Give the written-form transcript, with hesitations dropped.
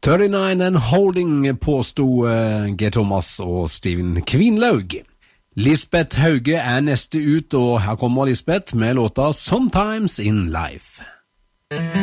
39 and Holding påstod G. Thomas og Steven Kvinlaug. Lisbeth Hauge neste ut, og her kommer Lisbeth med låta Sometimes in Life.